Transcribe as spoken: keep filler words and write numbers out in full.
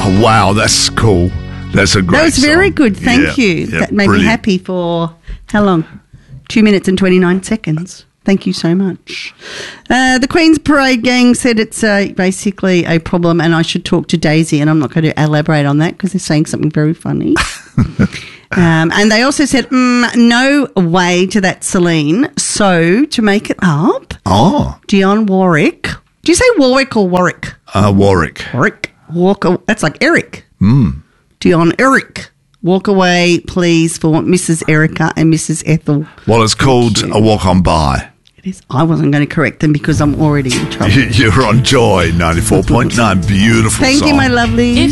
Oh, wow, that's cool. That's a great That was very song. good. Thank Yeah, you. yeah, that made brilliant. me happy for how long? Two minutes and twenty-nine seconds. Thank you so much. Uh, the Queen's Parade gang said it's uh, basically a problem and I should talk to Daisy, and I'm not going to elaborate on that because they're saying something very funny. um, and they also said, mm, no way to that Celine. So to make it up, Oh, Dionne Warwick. Do you say Warwick or Warwick? uh, Warwick. Warwick. Walk. A- that's like Eric. Mm. Dionne Eric. Walk away, please, for Missus Erica and Missus Ethel. Well, it's called you. A Walk On By. It is. I wasn't going to correct them because I'm already in trouble. You're on Joy ninety-four point nine. Beautiful Thank song. you, my lovely.